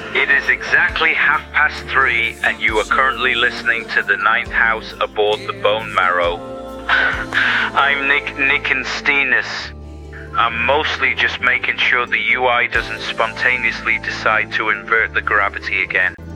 It is exactly 3:30, and you are currently listening to the Ninth House aboard the Bone Marrow. I'm Nick and Steenus. I'm mostly just making sure the UI doesn't spontaneously decide to invert the gravity again.